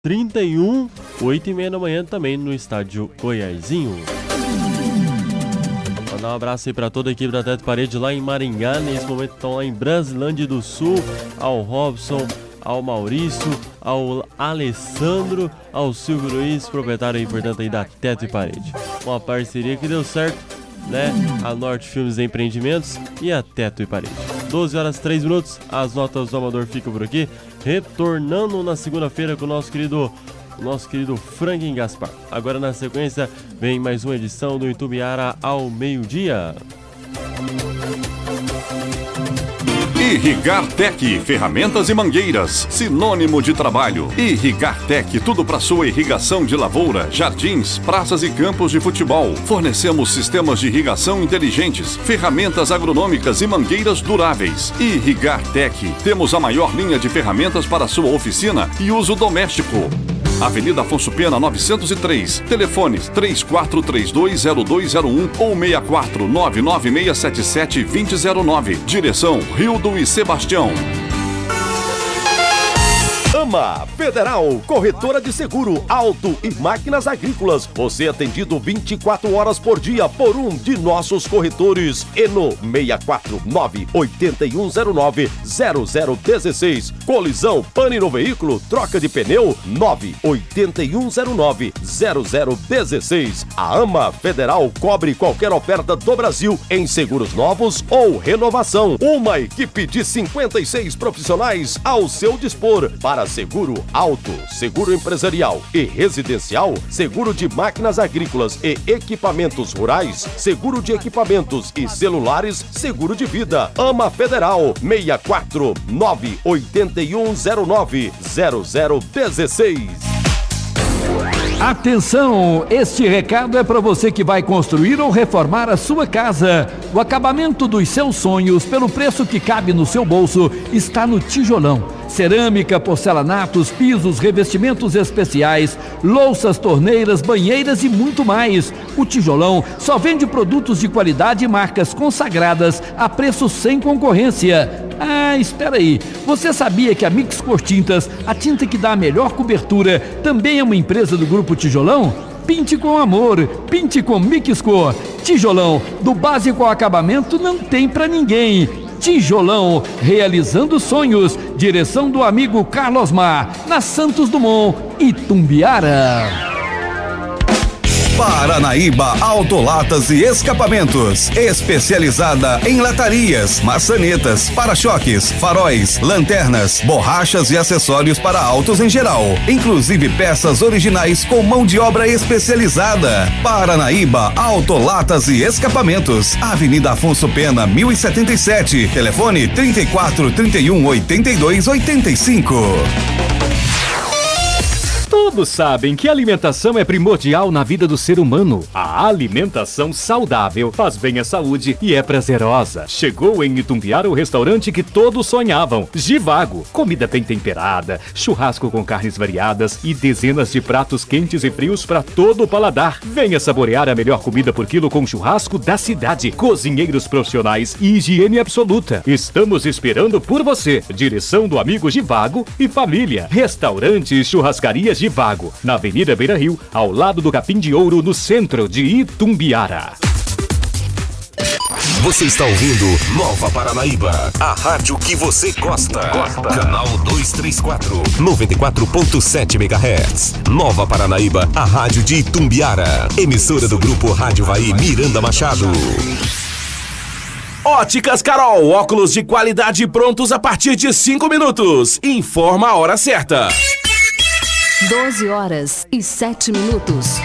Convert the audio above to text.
31, 8h30 da manhã também no estádio Goiazinho. Mandar um abraço aí para toda a equipe da Teto Parede lá em Maringá. Nesse momento estão lá em Brasilândia do Sul. Ao Robson, ao Maurício, ao Alessandro, ao Silvio Luiz, proprietário aí, portanto, aí da Teto e Parede. Uma parceria que deu certo, né? A Norte Filmes e Empreendimentos e a Teto e Parede. 12h03, as notas do Amador ficam por aqui, retornando na segunda-feira com o nosso querido Franklin Gaspar. Agora na sequência vem mais uma edição do Itumbiara ao meio-dia. Irrigar Tech, ferramentas e mangueiras, sinônimo de trabalho. Irrigar Tech, tudo para sua irrigação de lavoura, jardins, praças e campos de futebol. Fornecemos sistemas de irrigação inteligentes, ferramentas agronômicas e mangueiras duráveis. Irrigar Tech, temos a maior linha de ferramentas para sua oficina e uso doméstico. Avenida Afonso Pena 903, telefones 34320201 ou 64996772009. Direção Rildo e Sebastião. AMA Federal, corretora de seguro, auto e máquinas agrícolas. Você é atendido 24 horas por dia por um de nossos corretores. Eno 649-8109-0016. Colisão, pane no veículo, troca de pneu 98109-0016. A AMA Federal cobre qualquer oferta do Brasil em seguros novos ou renovação. Uma equipe de 56 profissionais ao seu dispor para seguro auto, seguro empresarial e residencial, seguro de máquinas agrícolas e equipamentos rurais, seguro de equipamentos e celulares, seguro de vida. AMA Federal 649-8109-0016. Atenção, este recado é para você que vai construir ou reformar a sua casa. O acabamento dos seus sonhos, pelo preço que cabe no seu bolso, está no Tijolão. Cerâmica, porcelanatos, pisos, revestimentos especiais, louças, torneiras, banheiras e muito mais. O Tijolão só vende produtos de qualidade e marcas consagradas a preço sem concorrência. Ah, espera aí. Você sabia que a Mix Cor Tintas, a tinta que dá a melhor cobertura, também é uma empresa do Grupo Tijolão? Pinte com amor, pinte com Mix Cor. Tijolão, do básico ao acabamento, não tem pra ninguém. Tijolão, realizando sonhos. Direção do amigo Carlos Mar, na Santos Dumont, Itumbiara. Paranaíba Autolatas e Escapamentos, especializada em latarias, maçanetas, para-choques, faróis, lanternas, borrachas e acessórios para autos em geral, inclusive peças originais com mão de obra especializada. Paranaíba Autolatas e Escapamentos, Avenida Afonso Pena 1077, telefone 34318285. Todos sabem que a alimentação é primordial na vida do ser humano. A alimentação saudável faz bem à saúde e é prazerosa. Chegou em Itumbiara o restaurante que todos sonhavam, Givago. Comida bem temperada, churrasco com carnes variadas e dezenas de pratos quentes e frios para todo o paladar. Venha saborear a melhor comida por quilo com churrasco da cidade. Cozinheiros profissionais e higiene absoluta. Estamos esperando por você. Direção do amigo Givago e família. Restaurante e churrascaria Givago, na Avenida Beira Rio, ao lado do Capim de Ouro, no centro de Itumbiara. Você está ouvindo Nova Paranaíba, a rádio que você gosta. Canal 234, 94.7 MHz. Nova Paranaíba, a rádio de Itumbiara. Emissora do Grupo Rádio Vai Miranda Machado. Óticas Carol, óculos de qualidade prontos a partir de 5 minutos. Informa a hora certa. 12h07.